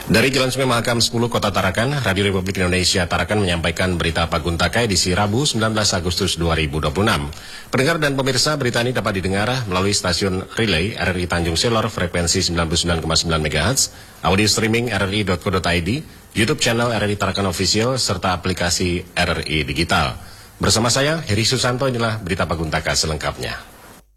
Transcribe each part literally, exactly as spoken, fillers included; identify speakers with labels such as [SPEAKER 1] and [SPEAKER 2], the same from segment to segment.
[SPEAKER 1] Dari Jalan Sungai Mahakam sepuluh Kota Tarakan, Radio Republik Indonesia Tarakan menyampaikan berita Paguntakai edisi Rabu sembilan belas Agustus dua ribu dua puluh enam. Pendengar dan pemirsa, berita ini dapat didengar melalui stasiun relay R R I Tanjung Selor frekuensi sembilan puluh sembilan koma sembilan megahertz, audio streaming r r i dot co dot i d, YouTube channel R R I Tarakan Official, serta aplikasi R R I Digital. Bersama saya, Heri Susanto, inilah berita Paguntaka selengkapnya.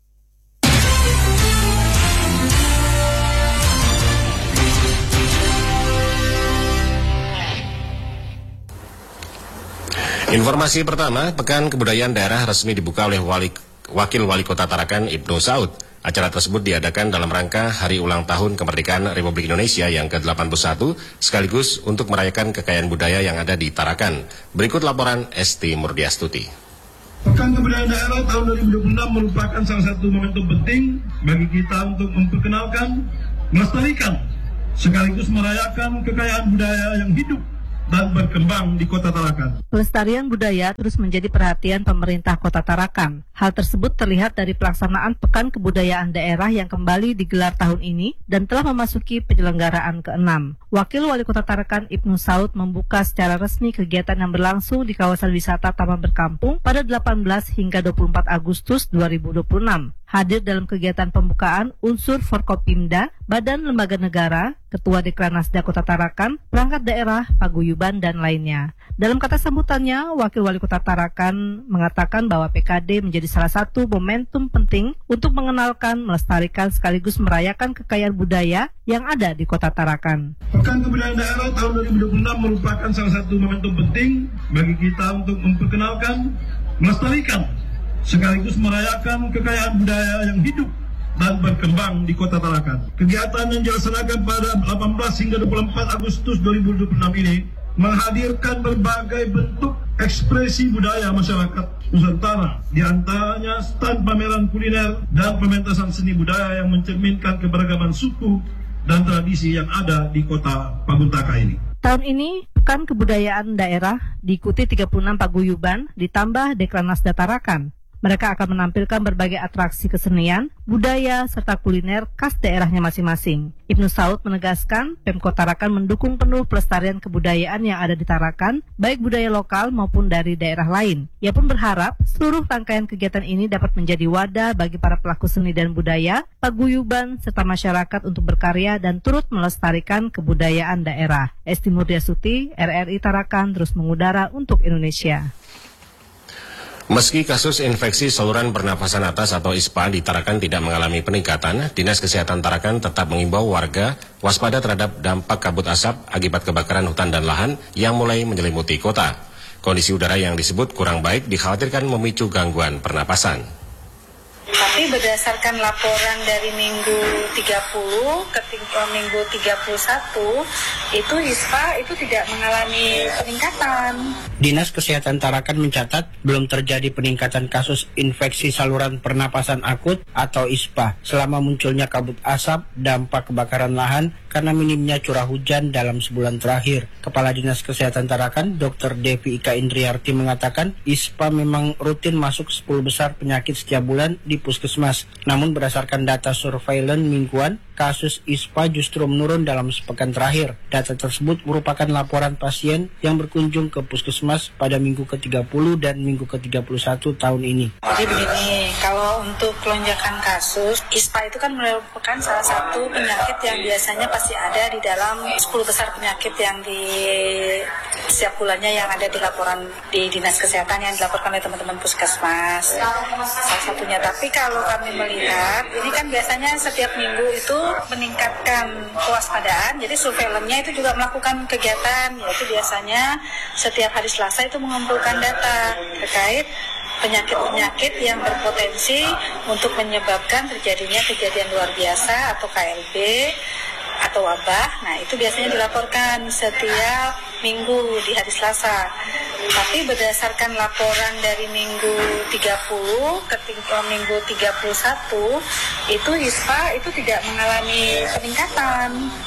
[SPEAKER 1] Informasi pertama, Pekan Kebudayaan Daerah resmi dibuka oleh Wali, Wakil Wali Kota Tarakan Ibnu Saud. Acara tersebut diadakan dalam rangka Hari Ulang Tahun Kemerdekaan Republik Indonesia yang ke delapan puluh satu, sekaligus untuk merayakan kekayaan budaya yang ada di Tarakan. Berikut laporan Esti Murdiastuti.
[SPEAKER 2] Pekan Kebudayaan Daerah tahun dua ribu dua puluh enam merupakan salah satu momentum penting bagi kita untuk memperkenalkan, melestarikan, sekaligus merayakan kekayaan budaya yang hidup dan berkembang di Kota Tarakan.
[SPEAKER 3] Pelestarian budaya terus menjadi perhatian pemerintah Kota Tarakan. Hal tersebut terlihat dari pelaksanaan Pekan Kebudayaan Daerah yang kembali digelar tahun ini dan telah memasuki penyelenggaraan keenam. Wakil Wali Kota Tarakan Ibnu Saud membuka secara resmi kegiatan yang berlangsung di kawasan wisata Taman Berkampung pada delapan belas hingga dua puluh empat Agustus dua ribu dua puluh enam. Hadir dalam kegiatan pembukaan unsur Forkopimda, Badan Lembaga Negara, Ketua Dekranasda Kota Tarakan, perangkat daerah, paguyuban, dan lainnya. Dalam kata sambutannya, Wakil Wali Kota Tarakan mengatakan bahwa P K D menjadi salah satu momentum penting untuk mengenalkan, melestarikan, sekaligus merayakan kekayaan budaya yang ada di Kota Tarakan.
[SPEAKER 2] Pekan Kebudayaan Daerah tahun dua ribu dua puluh enam merupakan salah satu momentum penting bagi kita untuk memperkenalkan, melestarikan, sekaligus merayakan kekayaan budaya yang hidup dan berkembang di Kota Tarakan. Kegiatan yang dilaksanakan pada delapan belas hingga dua puluh empat Agustus dua ribu dua puluh enam ini menghadirkan berbagai bentuk ekspresi budaya masyarakat Nusantara, di antaranya stand pameran kuliner dan pementasan seni budaya yang mencerminkan keberagaman suku dan tradisi yang ada di Kota Paguntaka ini.
[SPEAKER 3] Tahun ini, Pekan Kebudayaan Daerah diikuti tiga puluh enam paguyuban ditambah Dekranasda Tarakan. Mereka akan menampilkan berbagai atraksi kesenian, budaya, serta kuliner khas daerahnya masing-masing. Ibnu Saud menegaskan, Pemkot Tarakan mendukung penuh pelestarian kebudayaan yang ada di Tarakan, baik budaya lokal maupun dari daerah lain. Ia pun berharap seluruh rangkaian kegiatan ini dapat menjadi wadah bagi para pelaku seni dan budaya, paguyuban, serta masyarakat untuk berkarya dan turut melestarikan kebudayaan daerah. Esti Murdiastuti, R R I Tarakan, terus mengudara untuk Indonesia.
[SPEAKER 1] Meski kasus infeksi saluran pernafasan atas atau I S P A di Tarakan tidak mengalami peningkatan, Dinas Kesehatan Tarakan tetap mengimbau warga waspada terhadap dampak kabut asap akibat kebakaran hutan dan lahan yang mulai menyelimuti kota. Kondisi udara yang disebut kurang baik dikhawatirkan memicu gangguan pernapasan.
[SPEAKER 4] Tapi berdasarkan laporan dari minggu tiga puluh ke minggu tiga puluh satu, itu I S P A itu tidak mengalami peningkatan.
[SPEAKER 5] Dinas Kesehatan Tarakan mencatat belum terjadi peningkatan kasus infeksi saluran pernapasan akut atau I S P A selama munculnya kabut asap dampak kebakaran lahan karena minimnya curah hujan dalam sebulan terakhir. Kepala Dinas Kesehatan Tarakan, Dokter Devi Ika Indriarti mengatakan I S P A memang rutin masuk sepuluh besar penyakit setiap bulan di puskesmas. Namun berdasarkan data surveillance mingguan, kasus I S P A justru menurun dalam sepekan terakhir. Data tersebut merupakan laporan pasien yang berkunjung ke puskesmas pada minggu ke tiga puluh dan minggu ke tiga puluh satu tahun ini.
[SPEAKER 4] Jadi begini, kalau untuk lonjakan kasus, I S P A itu kan merupakan salah satu penyakit yang biasanya pasti ada di dalam sepuluh besar penyakit yang di setiap bulannya yang ada di laporan di Dinas Kesehatan yang dilaporkan oleh teman-teman puskesmas. Salah satunya, tapi kalau kami melihat, ini kan biasanya setiap minggu itu meningkatkan kewaspadaan, jadi surveillance-nya itu juga melakukan kegiatan, yaitu biasanya setiap hari Selasa itu mengumpulkan data terkait penyakit-penyakit yang berpotensi untuk menyebabkan terjadinya kejadian luar biasa atau K L B atau wabah. Nah, itu biasanya dilaporkan setiap minggu di hari Selasa. Tapi berdasarkan laporan dari minggu tiga puluh ke minggu tiga puluh satu, itu I S P A itu tidak mengalami peningkatan.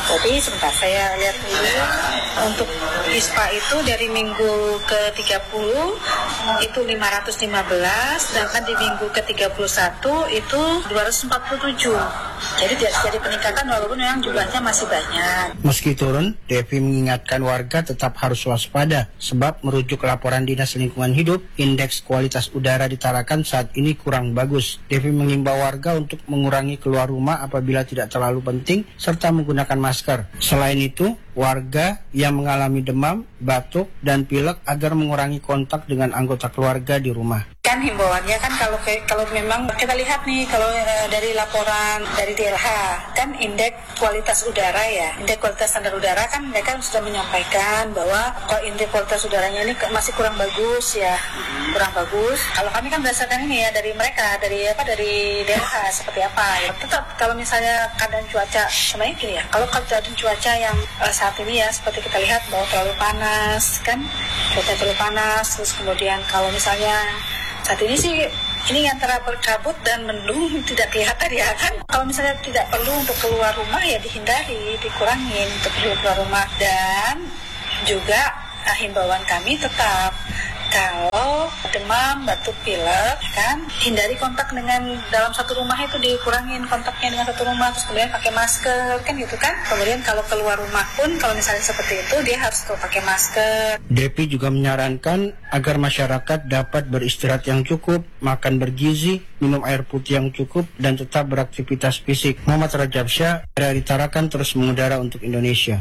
[SPEAKER 4] Jadi sebentar saya lihat dulu. Untuk ISPA itu dari minggu ke tiga puluh itu lima ratus lima belas, sedangkan di minggu ke tiga puluh satu itu dua ratus empat puluh tujuh. Jadi tidak terjadi peningkatan walaupun memang jumlahnya masih banyak.
[SPEAKER 5] Meski turun, Devi mengingatkan warga tetap harus waspada sebab merujuk laporan Dinas Lingkungan Hidup, indeks kualitas udara di Tarakan saat ini kurang bagus. Devi mengimbau warga untuk mengurangi keluar rumah apabila tidak terlalu penting serta menggunakan masker. Selain itu, warga yang mengalami demam, batuk, dan pilek agar mengurangi kontak dengan anggota keluarga di rumah.
[SPEAKER 4] Kan himbauannya kan kalau kalau memang kita lihat nih kalau e, dari laporan dari D L H kan indeks kualitas udara ya, indeks kualitas standar udara kan mereka sudah menyampaikan bahwa kalau indeks kualitas udaranya ini masih kurang bagus ya, kurang bagus. Kalau kami kan berdasarkan ini ya dari mereka, dari apa dari D L H seperti apa. Ya. Tetap kalau misalnya keadaan cuaca sebenarnya gini ya, kalau keadaan cuaca yang e, saat ini ya seperti kita lihat bahwa terlalu panas kan, cuaca terlalu panas, terus kemudian kalau misalnya saat ini sih ini antara berkabut dan mendung tidak kelihatan ya kan. Kalau misalnya tidak perlu untuk keluar rumah ya dihindari, dikurangin untuk keluar rumah. Dan juga ah, himbauan kami tetap kalau demam, batuk, pilek kan hindari kontak dengan dalam satu rumah, itu dikurangin kontaknya dengan satu rumah, terus kemudian pakai masker kan gitu kan. Kemudian kalau keluar rumah pun kalau misalnya seperti itu dia harus tuh pakai masker.
[SPEAKER 5] Devi juga menyarankan agar masyarakat dapat beristirahat yang cukup, makan bergizi, minum air putih yang cukup, dan tetap beraktivitas fisik. Muhammad Rajab Syah dari Tarakan terus mengudara untuk Indonesia.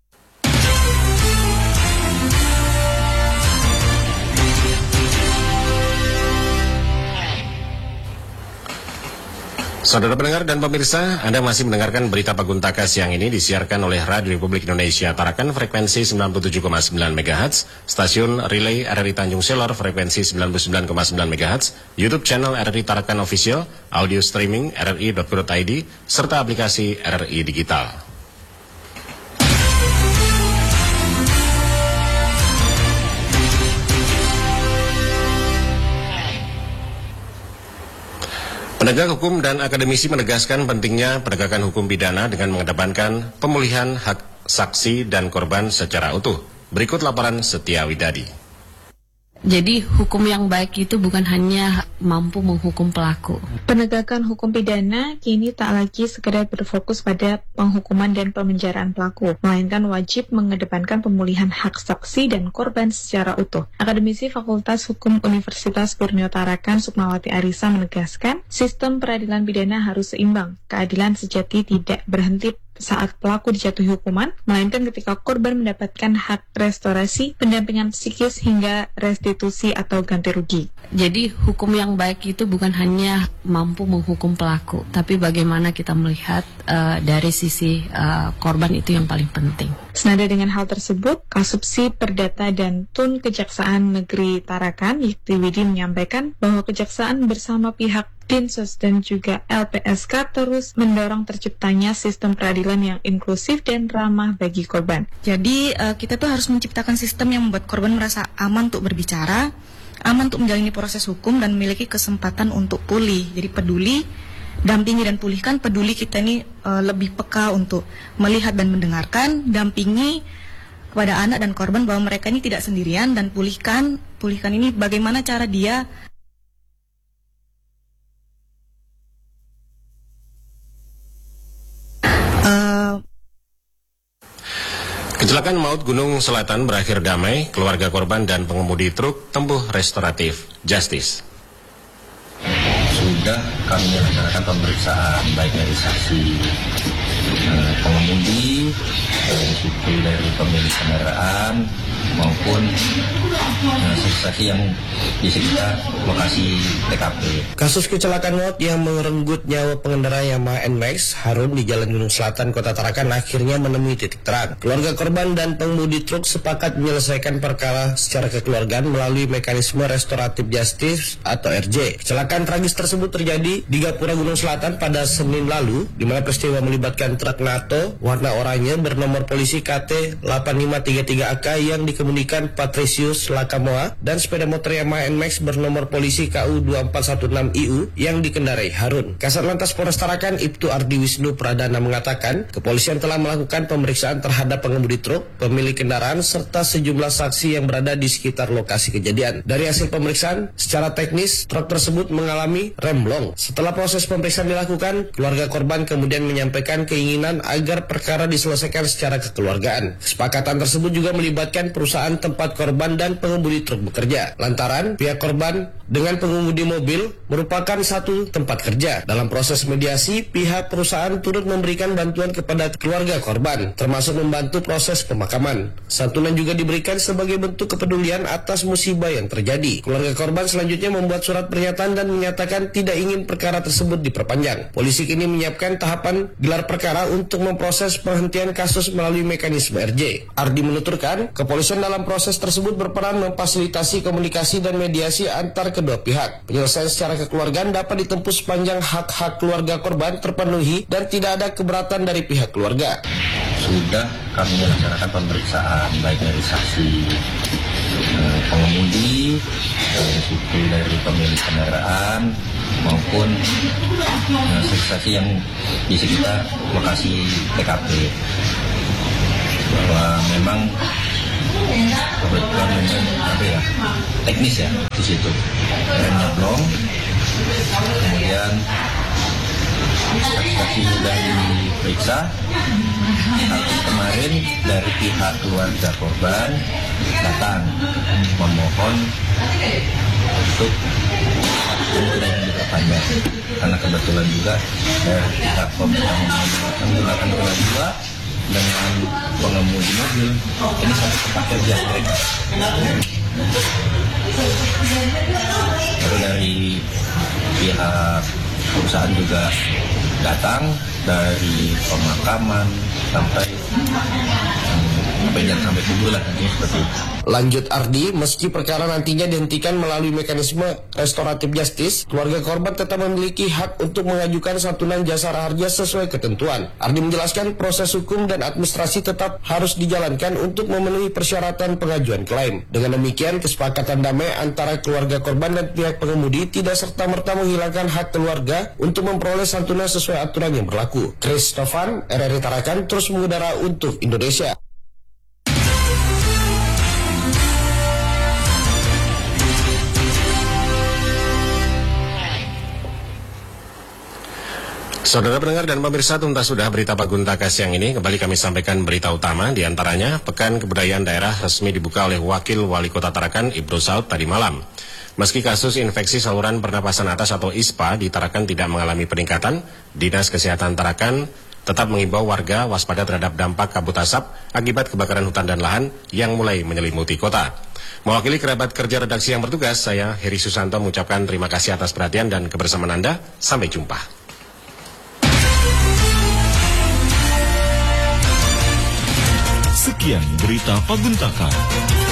[SPEAKER 1] Saudara pendengar dan pemirsa, Anda masih mendengarkan berita Paguntaka siang ini disiarkan oleh Radio Republik Indonesia Tarakan frekuensi sembilan puluh tujuh koma sembilan megahertz, stasiun Relay R R I Tanjung Selor frekuensi sembilan puluh sembilan koma sembilan megahertz, YouTube channel R R I Tarakan Official, audio streaming r r i dot co dot i d, serta aplikasi R R I Digital. Penegak hukum dan akademisi menegaskan pentingnya penegakan hukum pidana dengan mengedepankan pemulihan hak saksi dan korban secara utuh. Berikut laporan Setia Widadi.
[SPEAKER 6] Jadi hukum yang baik itu bukan hanya mampu menghukum pelaku.
[SPEAKER 7] Penegakan hukum pidana kini tak lagi sekedar berfokus pada penghukuman dan pemenjaraan pelaku, melainkan wajib mengedepankan pemulihan hak saksi dan korban secara utuh. Akademisi Fakultas Hukum Universitas Borneo Tarakan Sukmawati Arisa menegaskan, sistem peradilan pidana harus seimbang. Keadilan sejati tidak berhenti saat pelaku dijatuhi hukuman, melainkan ketika korban mendapatkan hak restorasi, pendampingan psikis hingga restitusi atau ganti rugi.
[SPEAKER 6] Jadi hukum yang baik itu bukan hanya mampu menghukum pelaku, tapi bagaimana kita melihat uh, dari sisi uh, korban itu yang paling penting.
[SPEAKER 7] Senada dengan hal tersebut, Kasubsi Perdata dan Tun Kejaksaan Negeri Tarakan, Yikti Widi menyampaikan bahwa Kejaksaan bersama pihak Dinsos dan juga L P S K terus mendorong terciptanya sistem peradilan yang inklusif dan ramah bagi korban.
[SPEAKER 8] Jadi uh, kita tuh harus menciptakan sistem yang membuat korban merasa aman untuk berbicara, aman untuk menjalani proses hukum dan memiliki kesempatan untuk pulih. Jadi peduli, dampingi dan pulihkan. Peduli kita ini uh, lebih peka untuk melihat dan mendengarkan, dampingi kepada anak dan korban bahwa mereka ini tidak sendirian, dan pulihkan, pulihkan ini bagaimana cara dia
[SPEAKER 1] Kecelakaan maut Gunung Selatan berakhir damai, keluarga korban dan pengemudi truk tempuh restoratif justice.
[SPEAKER 9] Sudah kami melaksanakan pemeriksaan baik dari saksi eh, pengemudi, dari situ dari pemilik kendaraan maupun eh, saksi-saksi yang di sekitar lokasi T K P.
[SPEAKER 10] Kasus kecelakaan maut yang merenggut nyawa pengendara Yamaha N-Max Harun di Jalan Gunung Selatan, Kota Tarakan akhirnya menemui titik terang. Keluarga korban dan pengemudi truk sepakat menyelesaikan perkara secara kekeluargaan melalui mekanisme restoratif justice atau R J. Kecelakaan tragis tersebut terjadi di Gapura Gunung Selatan pada Senin lalu, di mana peristiwa melibatkan truk NATO warna oranye bernomor polisi polisi K T delapan lima tiga tiga A K yang dikemudikan Patricius Lakamoa dan sepeda motor Yamaha N Max bernomor polisi K U dua empat satu enam I U yang dikendarai Harun. Kasat Lantas Polres Tarakan Ibtu Ardi Wisnu Pradana mengatakan, kepolisian telah melakukan pemeriksaan terhadap pengemudi truk, pemilik kendaraan, serta sejumlah saksi yang berada di sekitar lokasi kejadian. Dari hasil pemeriksaan, secara teknis, truk tersebut mengalami remblong. Setelah proses pemeriksaan dilakukan, keluarga korban kemudian menyampaikan keinginan agar perkara diselesaikan secara kekeluargaan. Kesepakatan tersebut juga melibatkan perusahaan tempat korban dan pengemudi truk bekerja. Lantaran pihak korban dengan pengemudi mobil merupakan satu tempat kerja. Dalam proses mediasi, pihak perusahaan turut memberikan bantuan kepada keluarga korban, termasuk membantu proses pemakaman. Santunan juga diberikan sebagai bentuk kepedulian atas musibah yang terjadi. Keluarga korban selanjutnya membuat surat pernyataan dan menyatakan tidak ingin perkara tersebut diperpanjang. Polisi kini menyiapkan tahapan gelar perkara untuk memproses penghentian kasus melalui mekanisme R J. Ardi menuturkan, kepolisian dalam proses tersebut berperan memfasilitasi komunikasi dan mediasi antar kedua pihak. Penyelesaian secara kekeluargaan dapat ditempuh sepanjang hak-hak keluarga korban terpenuhi dan tidak ada keberatan dari pihak keluarga.
[SPEAKER 9] Sudah kami melaksanakan pemeriksaan baik dari saksi eh, pengemudi, eh, sipil dari pemilik kendaraan maupun eh, saksi yang di sekitar lokasi T K P, bahwa memang kebetulan memang apa ya teknis ya di situ remnya blong, kemudian saksi-saksi sudah diperiksa. Tapi kemarin dari pihak keluarga korban datang memohon untuk tidak diperpanjang, karena kebetulan juga dari pihak pemerintah menggunakan roda dua dengan pengemudi mobil ini satu tempat kerja mereka. Lalu dari pihak perusahaan juga datang dari pemakaman sampai sampai dan sampai kubur lah, nantinya seperti itu.
[SPEAKER 10] Lanjut Ardi, meski perkara nantinya dihentikan melalui mekanisme restoratif justice, keluarga korban tetap memiliki hak untuk mengajukan santunan jasara harja sesuai ketentuan. Ardi menjelaskan proses hukum dan administrasi tetap harus dijalankan untuk memenuhi persyaratan pengajuan klaim. Dengan demikian, kesepakatan damai antara keluarga korban dan pihak pengemudi tidak serta-merta menghilangkan hak keluarga untuk memperoleh santunan sesuai aturan yang berlaku. Chris Tovan, R R I Tarakan, terus mengudara untuk Indonesia.
[SPEAKER 1] Saudara pendengar dan pemirsa, tuntas sudah berita Paguntaka siang ini. Kembali kami sampaikan berita utama, diantaranya Pekan Kebudayaan Daerah resmi dibuka oleh Wakil Wali Kota Tarakan Ibnu Saud tadi malam. Meski kasus infeksi saluran pernapasan atas atau I S P A di Tarakan tidak mengalami peningkatan, Dinas Kesehatan Tarakan tetap mengimbau warga waspada terhadap dampak kabut asap akibat kebakaran hutan dan lahan yang mulai menyelimuti kota. Mewakili kerabat kerja redaksi yang bertugas, saya Heri Susanto mengucapkan terima kasih atas perhatian dan kebersamaan Anda. Sampai jumpa.
[SPEAKER 11] Sekian berita Paguntaka.